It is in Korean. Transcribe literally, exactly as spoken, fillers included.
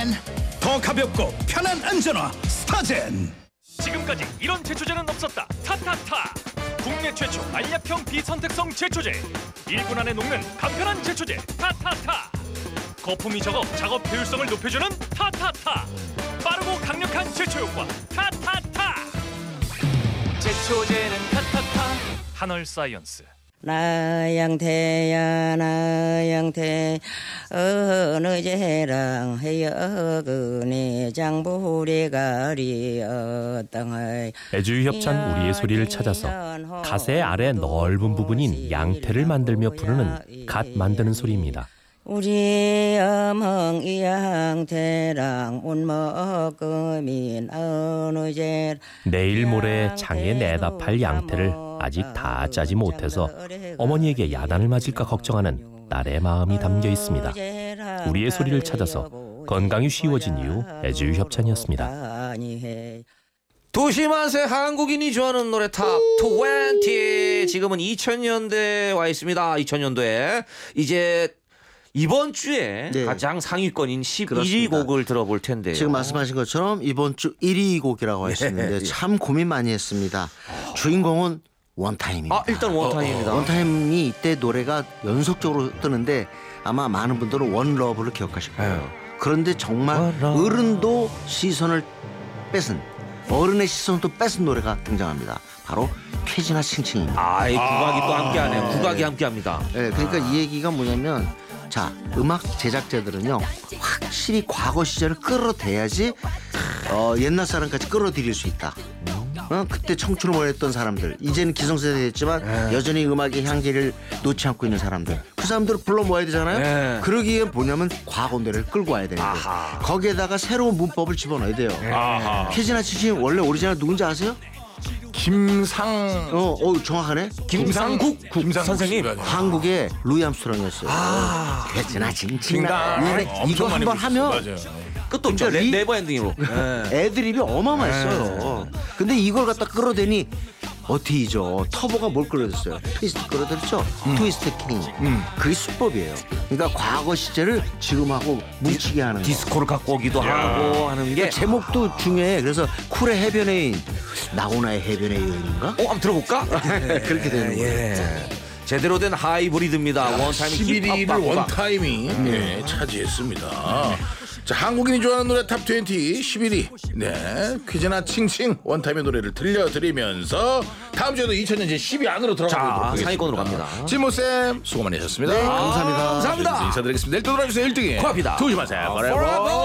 스타젠. 더 가볍고 편한 안전화 스타젠. 지금까지 이런 제초제는 없었다. 타타타. 국내 최초 알약형 비선택성 제초제. 일 분 안에 녹는 간편한 제초제 타타타. 거품이 적어 작업 효율성을 높여주는 타타타. 빠르고 강력한 제초 효과 타타타. 제초제는 타타타. 한얼사이언스. 나양태야 나양태 어느 제랑 해여그네 장부리가리 어땅의 애주협찬 우리의 소리를 찾아서 가세 아래 넓은 부분인 양태를 만들며 부르는 갓 만드는 소리입니다. 우리 어멍 이양태랑 운먹금인 어느 제 내일 모레 장에 내다 팔 양태를 아직 다 짜지 못해서 어머니에게 야단을 맞을까 걱정하는 딸의 마음이 담겨 있습니다. 우리의 소리를 찾아서 건강이 쉬워진 이유 애주협찬이었습니다. 도시맛의 한국인이 좋아하는 노래 탑 이십. 지금은 이천 년대에 와 있습니다. 이천 년도에 이제 이번 주에 네. 가장 상위권인 십일 위 그렇습니다. 곡을 들어볼 텐데요. 지금 말씀하신 것처럼 이번 주 일 위 곡이라고 하셨는데 네. 참 고민 많이 했습니다. 주인공은 원타임입니다. 아, 일단 원타임입니다. 원타임이 이때 노래가 연속적으로 뜨는데 아마 많은 분들은 원러브를 기억하실 거예요. 그런데 정말 어른도 시선을 뺏은 어른의 시선도 뺏은 노래가 등장합니다. 바로 쾌지나 칭칭입니다. 아, 이 국악이 또 함께하네요. 국악이 함께합니다. 네, 그러니까 이 얘기가 뭐냐면 자, 음악 제작자들은요 확실히 과거 시절을 끌어대야지 어, 옛날 사람까지 끌어들일 수 있다. 어? 그때 청춘을 원했던 사람들, 이제는 기성세대 됐지만 여전히 음악의 향기를 놓지 않고 있는 사람들, 그 사람들을 불러 모아야 되잖아요. 네. 그러기 위해 뭐냐면 과거 노래를 끌고 와야 되는데 아하. 거기에다가 새로운 문법을 집어넣어야 돼요. 아하. 쾌지나 칭칭 원래 오리지널 누군지 아세요? 김상 어, 어 정확하네. 김상국 김상 선생님. 한국의 루이 암스트롱이었어요. 아. 쾌지나 칭칭. 칭당. 이거 엄청 많이 한번 하면 맞아요. 끝도 없죠. 그러니까 리- 네버 엔딩으로. 네. 애드립이 어마어마했어요. 근데 이걸 갖다 끌어대니 어티죠. 터보가 뭘 끌어댔어요? 트위스트 끌어들였죠. 트위스트 킹. 그게 수법이에요. 그러니까 과거 시절을 지금하고 뭉치게 하는 거. 디스코를 갖고 오기도 하고 하는 게. 제목도 중요해. 그래서 쿨의 해변의 여인, 나훈아의 해변의 여인인가? 어, 한번 들어볼까? 그렇게 되는 거예요. 예. 제대로 된 하이브리드입니다. 원타임 십일 위를 힙합 원타임이 네, 차지했습니다. 자, 한국인이 좋아하는 노래 탑 이십 십일 위. 네, 퀴즈나 칭칭 원타임의 노래를 들려드리면서 다음 주에도 이천 년 십 위 안으로 자, 들어가보도록 하겠습니다. 상위권으로 갑니다. 진모쌤 수고 많이 하셨습니다. 네, 감사합니다. 감사합니다. 인사드리겠습니다. 내일 또 돌아주세요. 일 등이 코앞이다. 조심하세요. forever.